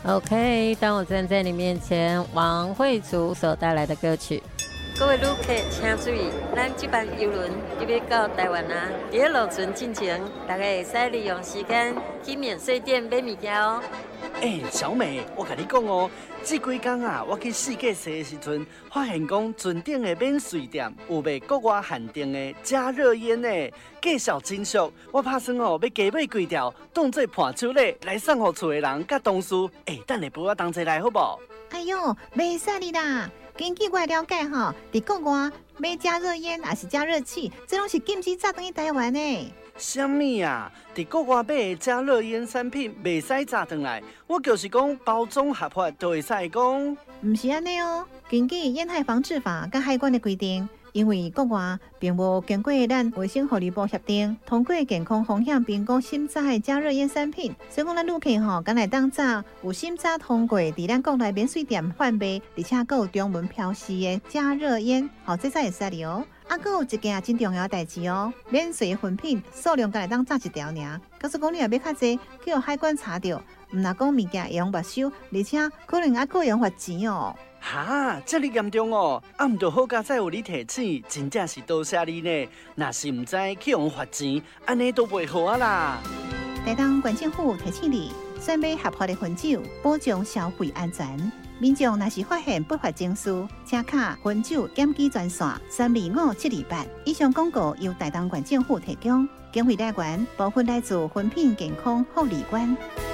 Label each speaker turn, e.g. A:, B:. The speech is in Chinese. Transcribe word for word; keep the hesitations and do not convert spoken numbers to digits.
A: OK， 当我站在你面前，王慧竹所带来的歌曲。各位旅客，请注意，咱这班游轮就要到台湾啦。伫个路船进前，大家会使利用时间去免税店买物件哦。
B: 哎、欸，小美，我甲你讲哦，这几天啊，我去世界踅的时阵，发现讲船顶的免税店有卖国外限定的加热烟呢，介绍真俗。我打算哦，要加买几条，当做伴手礼来送互厝的人甲同事。哎、欸，等下陪我同齐来好不？
C: 哎呦，袂使你啦！根据我了解吼，伫国外买加热烟也是加热器，这拢是禁止炸转去台湾的。
B: 什么啊？伫国外买的加热烟产品袂使炸转来，我就是讲包装合法就会使讲。
C: 唔是安尼哦，根据烟害防治法甲海关的规定。因为国外并无经过咱卫生福利部协定，通过健康风险评估审查的加热烟产品，所以讲咱旅客吼，敢来当炸有审查通过，伫咱国内免税店贩卖，而且还有中文标示的加热烟，吼，这才会使哩哦。啊，还有一件真重要的代志哦，免税分品数量敢来当炸一条尔，假使讲你若要较济，叫海关查到，毋若讲物件会用没收，而且可能还个用罚钱哦。
B: 哈，这么严重哦！啊，毋着好佳再有你提醒，真正是多谢你呢。若是唔知去用罚钱，安尼都袂好啊啦。
C: 台东县政府提醒你，选买合法的烟酒，保障消费安全。民众若是发现不法情事，请卡烟酒检举专线三二五七二八。以上广告由台东县政府提供，经费来源部分来自烟品健康护理官。